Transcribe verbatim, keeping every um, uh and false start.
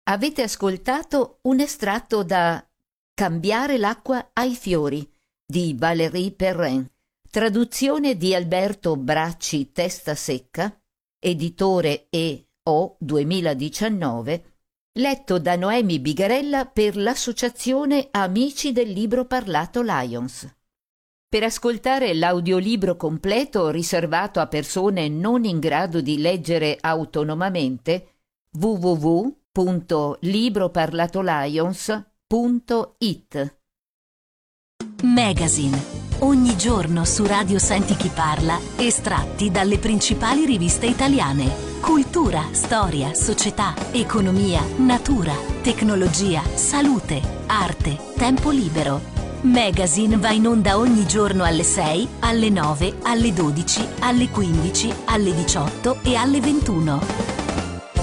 Avete ascoltato un estratto da Cambiare l'acqua ai fiori di Valérie Perrin, traduzione di Alberto Bracci Testasecca, editore E O duemiladiciannove, letto da Noemi Bigarella per l'Associazione Amici del Libro Parlato Lions. Per ascoltare l'audiolibro completo riservato a persone non in grado di leggere autonomamente, w w w punto libroparlatolions punto it. Magazine. Ogni giorno su Radio Senti Chi Parla, estratti dalle principali riviste italiane. Cultura, storia, società, economia, natura, tecnologia, salute, arte, tempo libero. Magazine va in onda ogni giorno alle sei, alle nove, alle dodici, alle quindici, alle diciotto e alle ventuno.